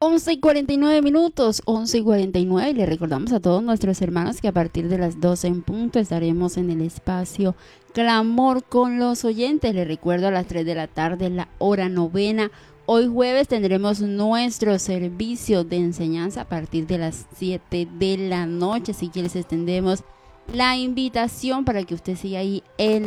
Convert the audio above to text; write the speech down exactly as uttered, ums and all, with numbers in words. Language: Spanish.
once y cuarenta y nueve minutos, once y cuarenta y nueve. Le recordamos a todos nuestros hermanos que a partir de las doce en punto estaremos en el espacio Clamor con los oyentes. Les recuerdo a las tres de la tarde, la hora novena. Hoy jueves tendremos nuestro servicio de enseñanza a partir de las siete de la noche. Así que les extendemos la invitación para que usted siga ahí en